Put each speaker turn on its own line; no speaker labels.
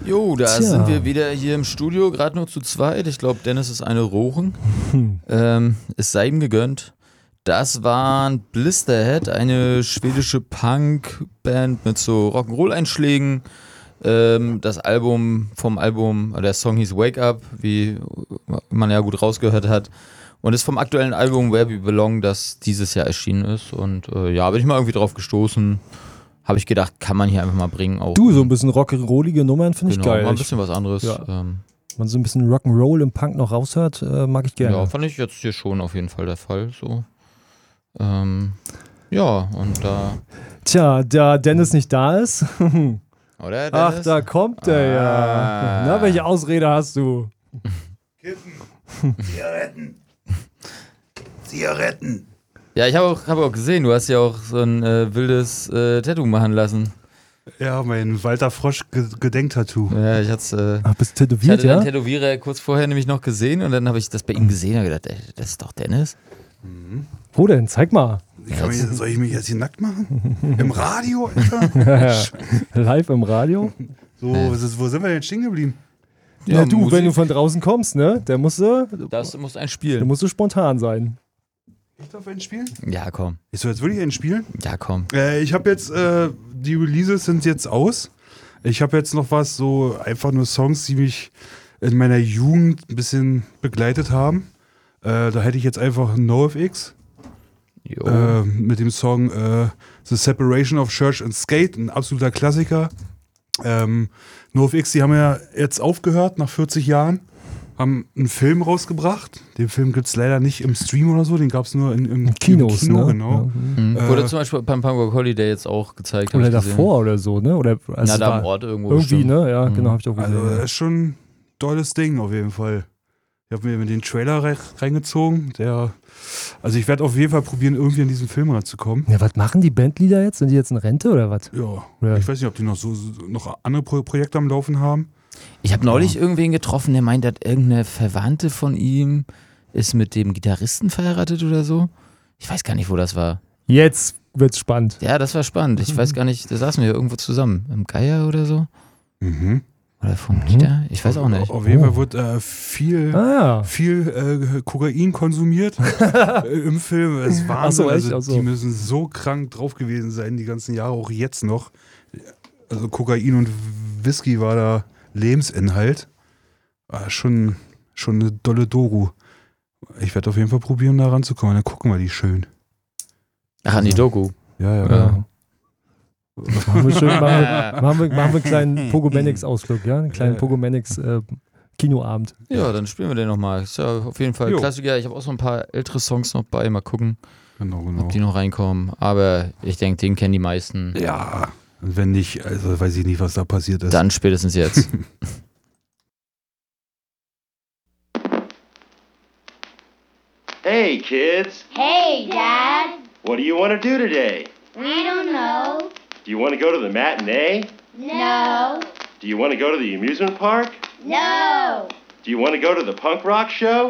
Jo, da sind wir wieder hier im Studio, gerade nur zu zweit. Ich glaube, Dennis ist eine Rochen. Es sei ihm gegönnt. Das waren Blisterhead, eine schwedische Punk-Band mit so Rock'n'Roll-Einschlägen. Das Album, der Song hieß Wake Up, wie man ja gut rausgehört hat. Und ist vom aktuellen Album Where We Belong, das dieses Jahr erschienen ist. Und bin ich mal irgendwie drauf gestoßen. Habe ich gedacht, kann man hier einfach mal bringen. Auch
so ein bisschen rock'n'rollige Nummern finde ich geil.
Mal ein bisschen was anderes.
Ja. Wenn man so ein bisschen Rock'n'Roll im Punk noch raushört, mag ich gerne.
Ja, fand ich jetzt hier schon auf jeden Fall der Fall. So. Und da...
Tja, da Dennis nicht da ist...
Oder, Dennis?
Ach, da kommt er ja. Na, welche Ausrede hast du?
Kippen. Zigaretten.
Ja, ich habe auch gesehen, du hast ja auch so ein wildes Tattoo machen lassen.
Ja, mein Walter Frosch Gedenktattoo.
Ja, ich bist
tätowiert,
den Tätowierer kurz vorher nämlich noch gesehen und dann habe ich das bei ihm gesehen und gedacht, das ist doch Dennis.
Mhm.
Wo denn? Zeig mal.
Soll ich mich jetzt hier nackt machen? Im Radio, Alter?
Live im Radio?
So, wo sind wir denn stehen geblieben?
Ja, wenn du von draußen kommst, ne? Der musst du
einspielen.
Da musst du spontan sein.
Ich darf einen spielen?
Ja, komm.
Ich soll jetzt wirklich einen spielen?
Ja, komm.
Ich habe jetzt, die Releases sind jetzt aus. Ich habe jetzt noch was, so einfach nur Songs, die mich in meiner Jugend ein bisschen begleitet haben. Da hätte ich jetzt einfach NoFX. Mit dem Song The Separation of Church and Skate, ein absoluter Klassiker. NoFX, die haben ja jetzt aufgehört nach 40 Jahren, haben einen Film rausgebracht. Den Film gibt es leider nicht im Stream oder so, den gab es nur im
Kinos,
Kino,
ne?
Genau.
Ja. Wurde zum Beispiel beim Punk Rock Holiday jetzt auch gezeigt.
Oder davor oder so, ne? Oder
da am Ort irgendwo.
Irgendwie,
bestimmt.
ne? Ja, genau, hab ich auch gesehen.
Also das ist schon ein tolles Ding auf jeden Fall. Ich habe mir den Trailer reingezogen. Also ich werde auf jeden Fall probieren, irgendwie in diesen Film ranzukommen.
Ja, was machen die Bandleader jetzt? Sind die jetzt in Rente oder was?
Ja. Ich weiß nicht, ob die noch andere Projekte am Laufen haben.
Ich habe neulich irgendwen getroffen, der meint, dass irgendeine Verwandte von ihm ist mit dem Gitarristen verheiratet oder so. Ich weiß gar nicht, wo das war.
Jetzt wird's spannend.
Ja, das war spannend. Ich weiß gar nicht, da saßen wir irgendwo zusammen. Im Geier oder so.
Mhm.
Oder vom Lieder? Ich weiß auch nicht.
Auf jeden Fall wird viel Kokain konsumiert im Film. Das ist Wahnsinn. Die müssen so krank drauf gewesen sein, die ganzen Jahre, auch jetzt noch. Also Kokain und Whisky war da Lebensinhalt. Schon eine dolle Doru. Ich werde auf jeden Fall probieren, da ranzukommen. Dann gucken wir die schön.
Ach, an die Doku.
Ja.
Machen wir einen kleinen Pogomanix-Ausflug, ja? Einen kleinen Pogomanix-Kinoabend.
Ja, dann spielen wir den nochmal. Ist ja auf jeden Fall Klassiker. Ich habe auch so ein paar ältere Songs noch bei. Mal gucken, ob die noch reinkommen. Aber ich denke, den kennen die meisten.
Ja, wenn nicht, also weiß ich nicht, was da passiert ist.
Dann spätestens jetzt.
Hey, kids.
Hey, Dad.
What do you want to do today?
We don't know.
Do you want to go to the matinee?
No.
Do you want to go to the amusement park?
No.
Do you want to go to the punk rock show?